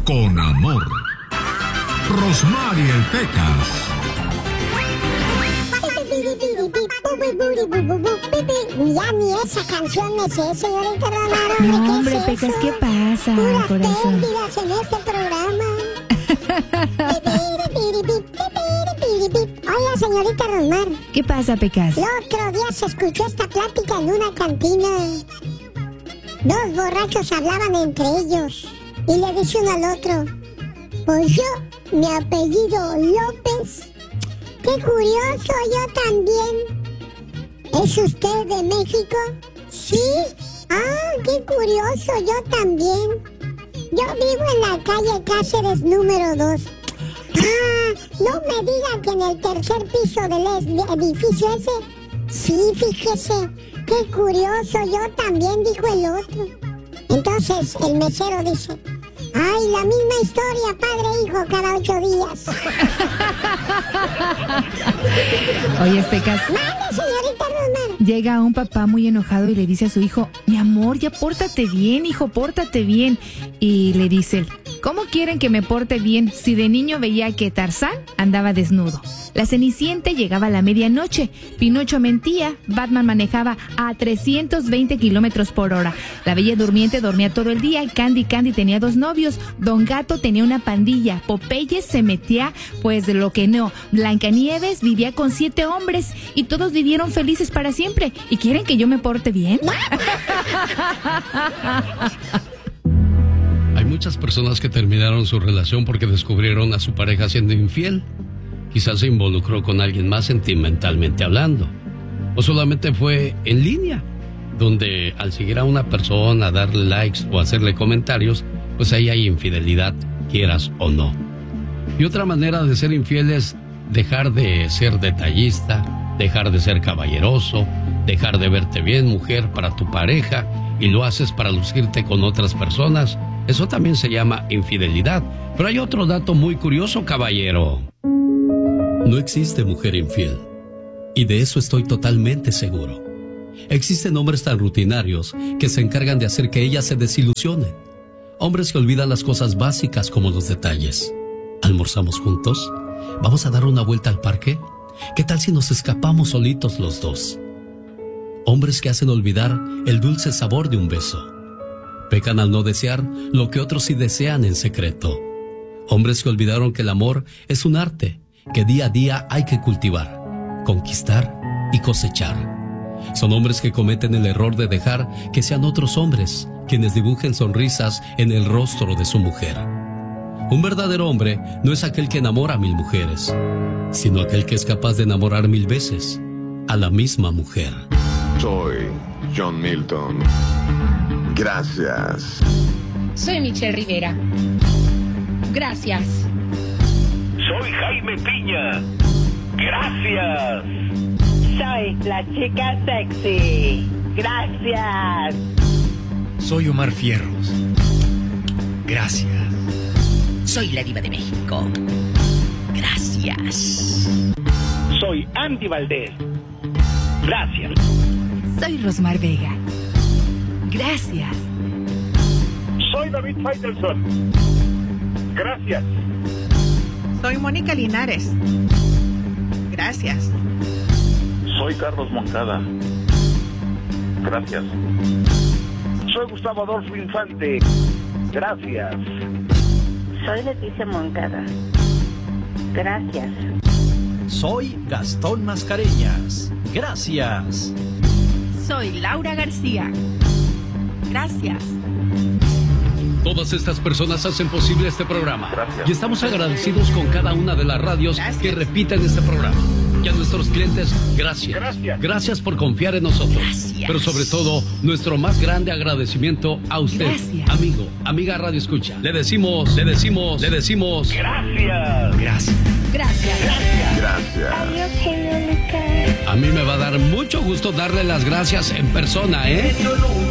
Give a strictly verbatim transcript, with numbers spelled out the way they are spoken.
con amor. Rosmarie Pecas. Ya ni esa canción me sé, señorita Romero. No, hombre, es Pecas, ¿qué pasa? Puras Corazón. pérdidas en este programa. Oye, señorita Romero. ¿Qué pasa, Pecas? El otro día se escuchó esta plática en una cantina. Dos borrachos hablaban entre ellos y le dice uno al otro: pues yo, mi apellido López. ¡Qué curioso! Yo también. ¿Es usted de México? Sí. ¡Ah, qué curioso! Yo también. Yo vivo en la calle Cáceres número dos. ¡Ah! No me diga que en el tercer piso del edificio ese. Sí, fíjese. ¡Qué curioso! Yo también, dijo el otro. Entonces el mesero dice: ay, la misma historia, padre e hijo, cada ocho días. Oye, Pecas. Mande, señorita Romero. Llega un papá muy enojado y le dice a su hijo: mi amor, ya pórtate bien, hijo, pórtate bien. Y le dice él: ¿cómo quieren que me porte bien si de niño veía que Tarzán andaba desnudo? La Cenicienta llegaba a la medianoche, Pinocho mentía, Batman manejaba a trescientos veinte kilómetros por hora, la Bella Durmiente dormía todo el día, Candy Candy tenía dos novios, Don Gato tenía una pandilla, Popeye se metía pues de lo que no, Blancanieves vivía con siete hombres y todos vivieron felices para siempre. ¿Y quieren que yo me porte bien? Hay muchas personas que terminaron su relación porque descubrieron a su pareja siendo infiel. Quizás se involucró con alguien más sentimentalmente hablando. O solamente fue en línea, donde al seguir a una persona, darle likes o hacerle comentarios, pues ahí hay infidelidad, quieras o no. Y otra manera de ser infiel es dejar de ser detallista, dejar de ser caballeroso, dejar de verte bien, mujer, para tu pareja, y lo haces para lucirte con otras personas. Eso también se llama infidelidad. Pero hay otro dato muy curioso, caballero. No existe mujer infiel. Y de eso estoy totalmente seguro. Existen hombres tan rutinarios que se encargan de hacer que ellas se desilusionen. Hombres que olvidan las cosas básicas como los detalles. ¿Almorzamos juntos? ¿Vamos a dar una vuelta al parque? ¿Qué tal si nos escapamos solitos los dos? Hombres que hacen olvidar el dulce sabor de un beso. Pecan al no desear lo que otros sí desean en secreto. Hombres que olvidaron que el amor es un arte que día a día hay que cultivar, conquistar y cosechar. Son hombres que cometen el error de dejar que sean otros hombres quienes dibujen sonrisas en el rostro de su mujer. Un verdadero hombre no es aquel que enamora a mil mujeres, sino aquel que es capaz de enamorar mil veces a la misma mujer. Soy John Milton. Gracias. Soy Michelle Rivera. Gracias. Soy Jaime Piña. Gracias. Soy la chica sexy. Gracias. Soy Omar Fierros. Gracias. Soy la diva de México. Gracias. Soy Andy Valdés. Gracias. Soy Rosmar Vega. Gracias. Soy David Faitelson. Gracias. Soy Mónica Linares. Gracias. Soy Carlos Moncada. Gracias. Soy Gustavo Adolfo Infante. Gracias. Soy Leticia Moncada. Gracias. Soy Gastón Mascareñas. Gracias. Soy Laura García. Gracias. Todas estas personas hacen posible este programa. Gracias. Y estamos agradecidos con cada una de las radios Gracias. que repiten este programa. Y a nuestros clientes, gracias. Gracias. Gracias por confiar en nosotros. Gracias. Pero sobre todo, nuestro más grande agradecimiento a usted, Gracias. amigo, amiga Radio Escucha. Le decimos, le decimos, le decimos. Gracias. Gracias. Gracias. Gracias. Adiós, genio Lucas. A mí me va a dar mucho gusto darle las gracias en persona, ¿eh?